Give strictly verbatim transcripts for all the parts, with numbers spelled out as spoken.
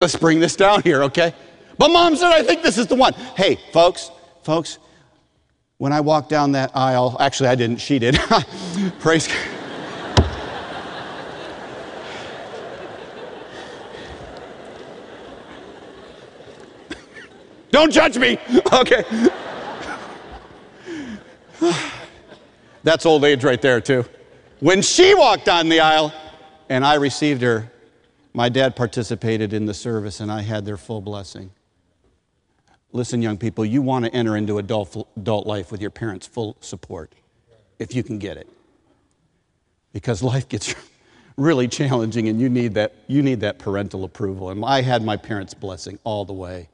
let's bring this down here, okay? But Mom said, I think this is the one. Hey, folks, folks, when I walked down that aisle, actually I didn't, she did. Praise God. Don't judge me, okay? That's old age right there too. When she walked down the aisle and I received her, my dad participated in the service and I had their full blessing. Listen, young people, you want to enter into adult, adult life with your parents' full support, if you can get it. Because life gets really challenging and you need that, you need that parental approval. And I had my parents' blessing all the way.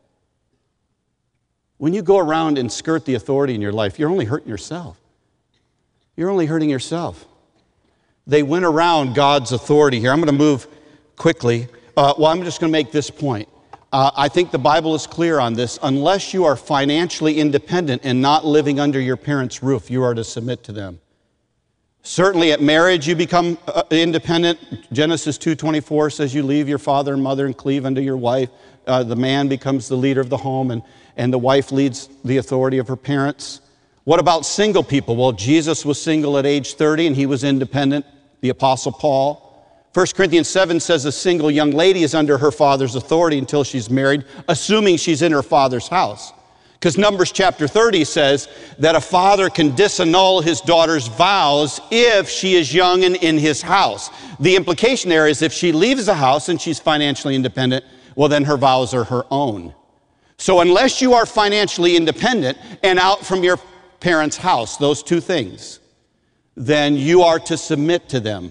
When you go around and skirt the authority in your life, you're only hurting yourself. You're only hurting yourself. They went around God's authority here. I'm going to move quickly. Uh, well, I'm just going to make this point. Uh, I think the Bible is clear on this. Unless you are financially independent and not living under your parents' roof, you are to submit to them. Certainly at marriage, you become uh, independent. Genesis two twenty-four says you leave your father and mother and cleave unto your wife. Uh, the man becomes the leader of the home, and, and the wife leads the authority of her parents. What about single people? Well, Jesus was single at age thirty, and he was independent. The Apostle Paul. First Corinthians seven says a single young lady is under her father's authority until she's married, assuming she's in her father's house. Because Numbers chapter thirty says that a father can disannul his daughter's vows if she is young and in his house. The implication there is if she leaves the house and she's financially independent, well, then her vows are her own. So unless you are financially independent and out from your parents' house, those two things, then you are to submit to them.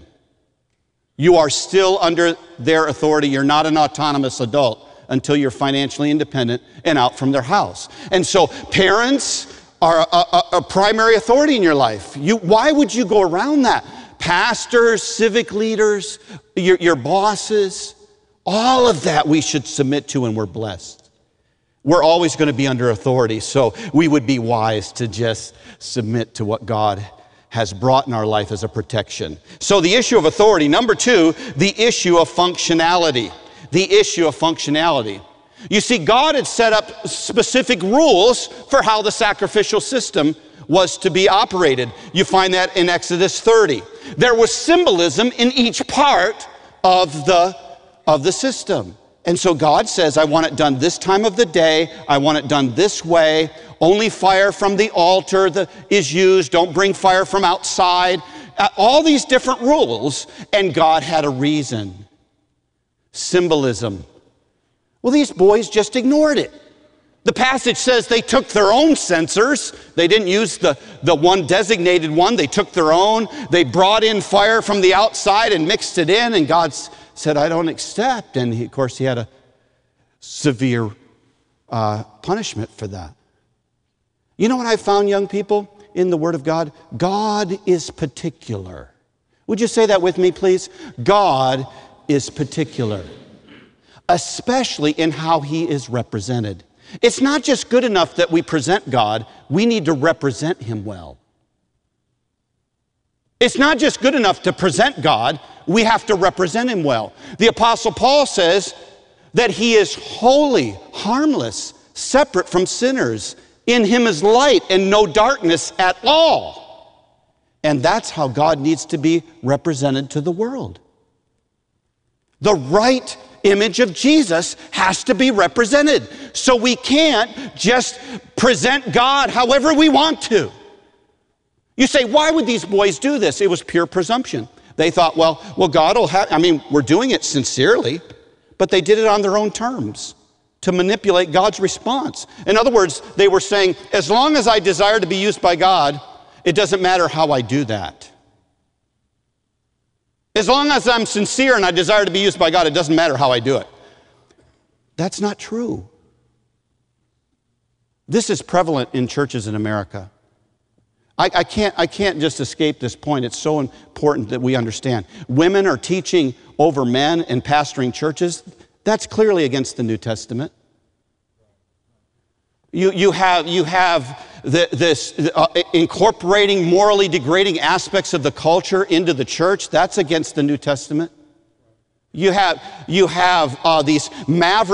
You are still under their authority. You're not an autonomous adult until you're financially independent and out from their house. And so parents are a, a, a primary authority in your life. You, why would you go around that? Pastors, civic leaders, your, your bosses, all of that we should submit to, and we're blessed. We're always going to be under authority, so we would be wise to just submit to what God has brought in our life as a protection. So the issue of authority. Number two, the issue of functionality. The issue of functionality. You see, God had set up specific rules for how the sacrificial system was to be operated. You find that in Exodus thirty. There was symbolism in each part of the, of the system. And so God says, I want it done this time of the day. I want it done this way. Only fire from the altar that is used. Don't bring fire from outside. Uh, all these different rules. And God had a reason. Symbolism. Well, these boys just ignored it. The passage says they took their own censers. They didn't use the, the one designated one. They took their own. They brought in fire from the outside and mixed it in. And God said, I don't accept. And he, of course, he had a severe uh, punishment for that. You know what I found, young people, in the Word of God? God is particular. Would you say that with me, please? God is particular, especially in how he is represented. It's not just good enough that we present God, we need to represent him well. It's not just good enough to present God, we have to represent him well. The Apostle Paul says that he is holy, harmless, separate from sinners. In him is light and no darkness at all. And that's how God needs to be represented to the world. The right image of Jesus has to be represented. So we can't just present God however we want to. You say, why would these boys do this? It was pure presumption. They thought, well, well, God will have, I mean, we're doing it sincerely, but they did it on their own terms to manipulate God's response. In other words, they were saying, as long as I desire to be used by God, it doesn't matter how I do that. As long as I'm sincere and I desire to be used by God, it doesn't matter how I do it. That's not true. This is prevalent in churches in America. I, I, can't, I can't just escape this point. It's so important that we understand. Women are teaching over men and pastoring churches. That's clearly against the New Testament. You, you have, you have the, this uh, incorporating morally degrading aspects of the culture into the church. That's against the New Testament. You have, you have uh, these maverick